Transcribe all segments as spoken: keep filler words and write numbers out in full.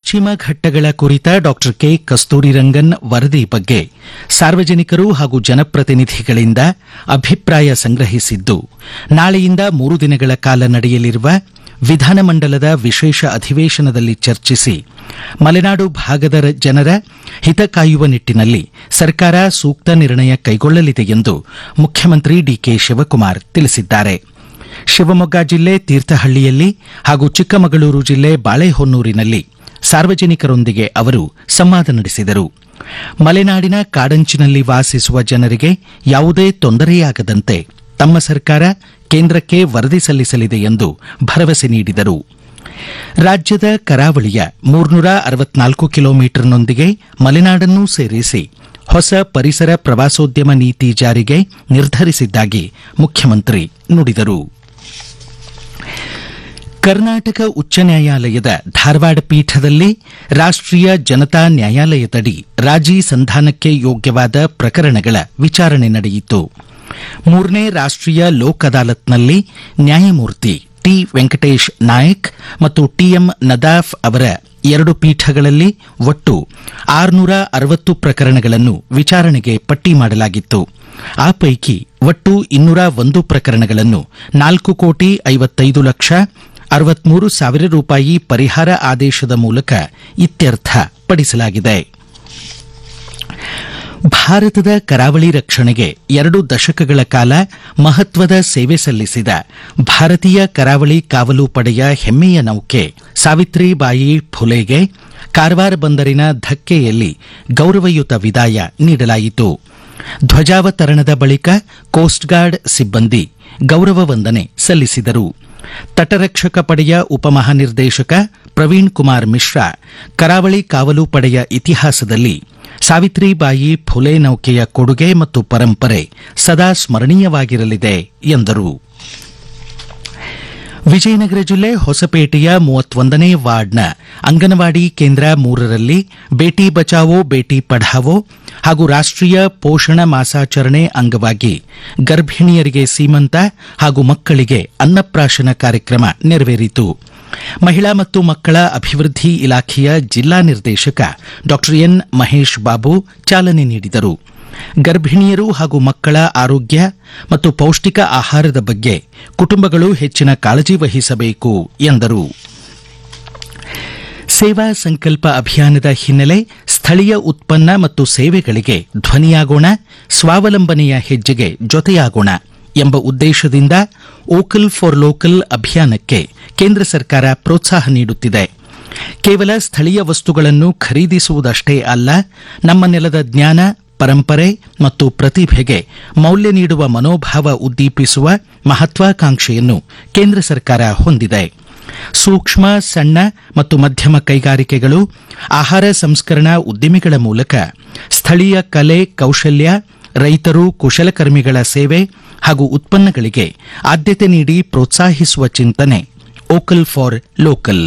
ಪಶ್ಚಿಮ ಘಟ್ಟಗಳ ಕುರಿತ doctor K Kasturirangan ವರದಿ ಬಗ್ಗೆ ಸಾರ್ವಜನಿಕರು ಹಾಗೂ ಜನಪ್ರತಿನಿಧಿಗಳಿಂದ ಅಭಿಪ್ರಾಯ ಸಂಗ್ರಹಿಸಿದ್ದು ನಾಳೆಯಿಂದ ಮೂರು ದಿನಗಳ ಕಾಲ ನಡೆಯಲಿರುವ ವಿಧಾನಮಂಡಲದ ವಿಶೇಷ ಅಧಿವೇಶನದಲ್ಲಿ ಚರ್ಚಿಸಿ ಮಲೆನಾಡು ಭಾಗದ ಜನರ ಹಿತ ಕಾಯುವ ನಿಟ್ಟಿನಲ್ಲಿ ಸರ್ಕಾರ ಸೂಕ್ತ ನಿರ್ಣಯ ಕೈಗೊಳ್ಳಲಿದೆ ಎಂದು ಮುಖ್ಯಮಂತ್ರಿ ಡಿಕೆ ಶಿವಕುಮಾರ್ ತಿಳಿಸಿದ್ದಾರೆ. ಶಿವಮೊಗ್ಗ ಜಿಲ್ಲೆ ತೀರ್ಥಹಳ್ಳಿಯಲ್ಲಿ ಹಾಗೂ ಚಿಕ್ಕಮಗಳೂರು ಜಿಲ್ಲೆ ಬಾಳೆಹೊನ್ನೂರಿನಲ್ಲಿ ಸಾರ್ವಜನಿಕರೊಂದಿಗೆ ಅವರು ಸಂವಾದ ನಡೆಸಿದರು. ಮಲೆನಾಡಿನ ಕಾಡಂಚಿನಲ್ಲಿ ವಾಸಿಸುವ ಜನರಿಗೆ ಯಾವುದೇ ತೊಂದರೆಯಾಗದಂತೆ ತಮ್ಮ ಸರ್ಕಾರ ಕೇಂದ್ರಕ್ಕೆ ವರದಿ ಸಲ್ಲಿಸಲಿದೆ ಎಂದು ಭರವಸೆ ನೀಡಿದರು. ರಾಜ್ಯದ ಕರಾವಳಿಯ ಮೂರ್ನೂರ ಅರವತ್ನಾಲ್ಕು ಕಿಲೋಮೀಟರ್ನೊಂದಿಗೆ ಮಲೆನಾಡನ್ನೂ ಸೇರಿಸಿ ಹೊಸ ಪರಿಸರ ಪ್ರವಾಸೋದ್ಯಮ ನೀತಿ ಜಾರಿಗೆ ನಿರ್ಧರಿಸಿದ್ದಾಗಿ ಮುಖ್ಯಮಂತ್ರಿ ನುಡಿದರು. ಕರ್ನಾಟಕ ಉಚ್ಚ ನ್ಯಾಯಾಲಯದ ಧಾರವಾಡ ಪೀಠದಲ್ಲಿ ರಾಷ್ಟ್ರೀಯ ಜನತಾ ನ್ಯಾಯಾಲಯದಡಿ ರಾಜಿ ಸಂಧಾನಕ್ಕೆ ಯೋಗ್ಯವಾದ ಪ್ರಕರಣಗಳ ವಿಚಾರಣೆ ನಡೆಯಿತು. ಮೂರನೇ ರಾಷ್ಟ್ರೀಯ ಲೋಕ್ ಅದಾಲತ್ನಲ್ಲಿ ನ್ಯಾಯಮೂರ್ತಿ ಟಿ ವೆಂಕಟೇಶ್ ನಾಯಕ್ ಮತ್ತು ಟಿಎಂ ನದಾಫ್ ಅವರ ಎರಡು ಪೀಠಗಳಲ್ಲಿ ಒಟ್ಟು ಆರುನೂರ ಅರವತ್ತು ಪ್ರಕರಣಗಳನ್ನು ವಿಚಾರಣೆಗೆ ಪಟ್ಟಿ ಮಾಡಲಾಗಿತ್ತು. ಆ ಪೈಕಿ ಒಟ್ಟು ಇನ್ನೂರ ಒಂದು ಪ್ರಕರಣಗಳನ್ನು ನಾಲ್ಕು ಕೋಟಿ ಐವತ್ತೈದು ಲಕ್ಷ ಅರವತ್ಮೂರು ಸಾವಿರ ರೂಪಾಯಿ ಪರಿಹಾರ ಆದೇಶದ ಮೂಲಕ ಇತ್ಯರ್ಥ ಪಡಿಸಲಾಗಿದೆ. ಭಾರತದ ಕರಾವಳಿ ರಕ್ಷಣೆಗೆ ಎರಡು ದಶಕಗಳ ಕಾಲ ಮಹತ್ವದ ಸೇವೆ ಸಲ್ಲಿಸಿದ ಭಾರತೀಯ ಕರಾವಳಿ ಕಾವಲು ಪಡೆಯ ಹೆಮ್ಮೆಯ ನೌಕೆ ಸಾವಿತ್ರಿಬಾಯಿ ಫುಲೆಗೆ ಕಾರವಾರ ಬಂದರಿನ ಧಕ್ಕೆಯಲ್ಲಿ ಗೌರವಯುತ ವಿದಾಯ ನೀಡಲಾಯಿತು. ಧ್ವಜಾವತರಣದ ಬಳಿಕ ಕೋಸ್ಟ್ ಗಾರ್ಡ್ ಸಿಬ್ಬಂದಿ ಗೌರವ ವಂದನೆ ಸಲ್ಲಿಸಿದರು. ತಟರಕ್ಷಕ ಪಡೆಯ ಉಪಮಹಾನಿರ್ದೇಶಕ ಪ್ರವೀಣ್ ಕುಮಾರ್ ಮಿಶ್ರಾ ಕರಾವಳಿ ಕಾವಲು ಪಡೆಯ ಇತಿಹಾಸದಲ್ಲಿ ಸಾವಿತ್ರಿಬಾಯಿ ಫುಲೆ ನೌಕೆಯ ಕೊಡುಗೆ ಮತ್ತು ಪರಂಪರೆ ಸದಾ ಸ್ಮರಣೀಯವಾಗಿರಲಿದೆ ಎಂದರು. ವಿಜಯನಗರ ಜಿಲ್ಲೆ ಹೊಸಪೇಟೆಯ ಮೂವತ್ತೊಂದನೇ ವಾರ್ಡ್ನ ಅಂಗನವಾಡಿ ಕೇಂದ್ರ ಮೂರರಲ್ಲಿ ಬೇಟಿ ಬಚಾವೋ ಬೇಟಿ ಪಢಾವೋ ಹಾಗೂ ರಾಷ್ಟ್ರೀಯ ಪೋಷಣ ಮಾಸಾಚರಣೆ ಅಂಗವಾಗಿ ಗರ್ಭಿಣಿಯರಿಗೆ ಸೀಮಂತ ಹಾಗೂ ಮಕ್ಕಳಿಗೆ ಅನ್ನಪ್ರಾಶನ ಕಾರ್ಯಕ್ರಮ ನೆರವೇರಿತು. ಮಹಿಳಾ ಮತ್ತು ಮಕ್ಕಳ ಅಭಿವೃದ್ಧಿ ಇಲಾಖೆಯ ಜಿಲ್ಲಾ ನಿರ್ದೇಶಕ ಡಾ ಎನ್ ಮಹೇಶ್ ಬಾಬು ಚಾಲನೆ ನೀಡಿದರು. ಗರ್ಭಿಣಿಯರು ಹಾಗೂ ಮಕ್ಕಳ ಆರೋಗ್ಯ ಮತ್ತು ಪೌಷ್ಟಿಕ ಆಹಾರದ ಬಗ್ಗೆ ಕುಟುಂಬಗಳು ಹೆಚ್ಚಿನ ಕಾಳಜಿ ವಹಿಸಬೇಕು ಎಂದರು. ಸೇವಾ ಸಂಕಲ್ಪ ಅಭಿಯಾನದ ಹಿನ್ನೆಲೆ ಸ್ಥಳೀಯ ಉತ್ಪನ್ನ ಮತ್ತು ಸೇವೆಗಳಿಗೆ ಧ್ವನಿಯಾಗೋಣ, ಸ್ವಾವಲಂಬನೆಯ ಹೆಜ್ಜೆಗೆ ಜೊತೆಯಾಗೋಣ ಎಂಬ ಉದ್ದೇಶದಿಂದ ವೋಕಲ್ ಫಾರ್ ಲೋಕಲ್ ಅಭಿಯಾನಕ್ಕೆ ಕೇಂದ್ರ ಸರ್ಕಾರ ಪ್ರೋತ್ಸಾಹ ನೀಡುತ್ತಿದೆ. ಕೇವಲ ಸ್ಥಳೀಯ ವಸ್ತುಗಳನ್ನು ಖರೀದಿಸುವುದಷ್ಟೇ ಅಲ್ಲ, ನಮ್ಮ ನೆಲದ ಜ್ಞಾನ, ಪರಂಪರೆ ಮತ್ತು ಪ್ರತಿಭೆಗೆ ಮೌಲ್ಯ ನೀಡುವ ಮನೋಭಾವ ಉದ್ದೀಪಿಸುವ ಮಹತ್ವಾಕಾಂಕ್ಷೆಯನ್ನು ಕೇಂದ್ರ ಸರ್ಕಾರ ಹೊಂದಿದೆ. ಸೂಕ್ಷ್ಮ, ಸಣ್ಣ ಮತ್ತು ಮಧ್ಯಮ ಕೈಗಾರಿಕೆಗಳು, ಆಹಾರ ಸಂಸ್ಕರಣಾ ಉದ್ದಿಮೆಗಳ ಮೂಲಕ ಸ್ಥಳೀಯ ಕಲೆ, ಕೌಶಲ್ಯ, ರೈತರು, ಕುಶಲಕರ್ಮಿಗಳ ಸೇವೆ ಹಾಗೂ ಉತ್ಪನ್ನಗಳಿಗೆ ಆದ್ಯತೆ ನೀಡಿ ಪ್ರೋತ್ಸಾಹಿಸುವ ಚಿಂತನೆ vocal for local.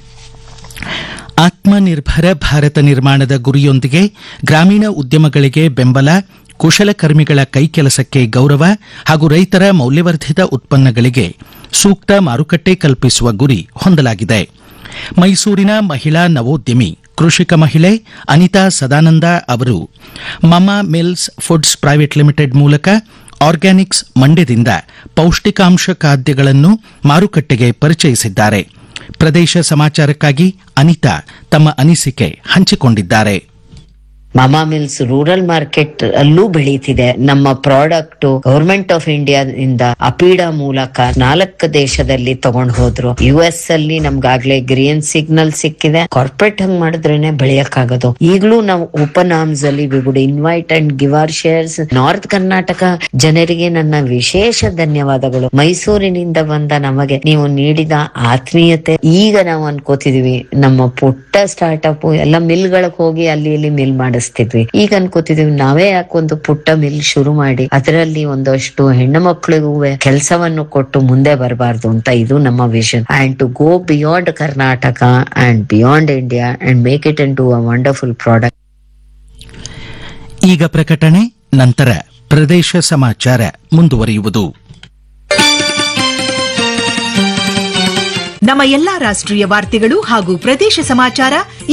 Atmanirbhar Bharat ನಿರ್ಮಾಣದ ಗುರಿಯೊಂದಿಗೆ ಗ್ರಾಮೀಣ ಉದ್ಯಮಗಳಿಗೆ ಬೆಂಬಲ, ಕುಶಲಕರ್ಮಿಗಳ ಕೈಕೆಲಸಕ್ಕೆ ಗೌರವ ಹಾಗೂ ರೈತರ ಮೌಲ್ಯವರ್ಧಿತ ಉತ್ಪನ್ನಗಳಿಗೆ ಸೂಕ್ತ ಮಾರುಕಟ್ಟೆ ಕಲ್ಪಿಸುವ ಗುರಿ ಹೊಂದಲಾಗಿದೆ. ಮೈಸೂರಿನ ಮಹಿಳಾ ನವೋದ್ಯಮಿ ಕೃಷಿಕ ಮಹಿಳೆ ಅನಿತಾ ಸದಾನಂದ ಅವರು ಮಮಾ ಮಿಲ್ಸ್ ಫುಡ್ಸ್ ಪ್ರೈವೇಟ್ ಲಿಮಿಟೆಡ್ ಮೂಲಕ ಆರ್ಗ್ಯಾನಿಕ್ಸ್ ಮಂಡ್ಯದಿಂದ ಪೌಷ್ಟಿಕಾಂಶ ಖಾದ್ಯಗಳನ್ನು ಮಾರುಕಟ್ಟೆಗೆ ಪರಿಚಯಿಸಿದ್ದಾರೆ. ಪ್ರದೇಶ ಸಮಾಚಾರಕ್ಕಾಗಿ ಅನಿತಾ ತಮ್ಮ ಅನಿಸಿಕೆ ಹಂಚಿಕೊಂಡಿದ್ದಾರೆ. ಮಮಾ ಮಿಲ್ಸ್ ರೂರಲ್ ಮಾರ್ಕೆಟ್ ಅಲ್ಲೂ ಬೆಳೀತಿದೆ. ನಮ್ಮ ಪ್ರಾಡಕ್ಟ್ ಗವರ್ಮೆಂಟ್ ಆಫ್ ಇಂಡಿಯಾ ಇಂದ ಅಪೀಡಾ ಮೂಲಕ ನಾಲ್ಕು ದೇಶದಲ್ಲಿ ತಗೊಂಡ್ ಹೋದ್ರು. ಯು ಎಸ್ ಅಲ್ಲಿ ನಮ್ಗಾಗ್ಲೇ ಗ್ರೀನ್ ಸಿಗ್ನಲ್ ಸಿಕ್ಕಿದೆ. ಕಾರ್ಪೊರೇಟ್ ಹಂಗ್ ಮಾಡಿದ್ರೇನೆ ಬೆಳೆಯಕ್ಕಾಗೋದು. ಈಗಲೂ ನಾವು ಓಪನ್ ಆರ್ಮ್ಸ್ ಅಲ್ಲಿ we would invite and give hour shares. North Karnataka ಜನರಿಗೆ ನನ್ನ ವಿಶೇಷ ಧನ್ಯವಾದಗಳು. ಮೈಸೂರಿನಿಂದ ಬಂದ ನಮಗೆ ನೀವು ನೀಡಿದ ಆತ್ಮೀಯತೆ. ಈಗ ನಾವು ಅನ್ಕೋತಿದೀವಿ ನಮ್ಮ ಪುಟ್ಟ ಸ್ಟಾರ್ಟ್ಅಪ್ ಎಲ್ಲ ಮಿಲ್ಗಳಿಗೆ ಹೋಗಿ ಅಲ್ಲಿ ಇಲ್ಲಿ ಮಿಲ್ ಮಾಡಿಸ್ ಈಗ ಅನ್ಕೋತಿದೀವಿ ನಾವೇ ಯಾಕೆ ಒಂದು ಪುಟ್ಟ ಮಿಲ್ ಶುರು ಮಾಡಿ ಅದರಲ್ಲಿ ಒಂದಷ್ಟು ಹೆಣ್ಣು ಮಕ್ಕಳಿಗೂ ಕೆಲಸವನ್ನು ಕೊಟ್ಟು ಮುಂದೆ ಬರಬಾರ್ದು ಅಂತ. ಇದು ನಮ್ಮ vision. And to go beyond Karnataka and beyond India and make it in to a wonderful product. ಈಗ ಪ್ರಕಟಣೆ, ನಂತರ ಪ್ರದೇಶ ಸಮಾಚಾರ ಮುಂದುವರಿಯುವುದು. ನಮ್ಮ ಎಲ್ಲಾ ರಾಷ್ಟ್ರೀಯ ವಾರ್ತೆಗಳು ಹಾಗೂ ಪ್ರದೇಶ ಸಮಾಚಾರ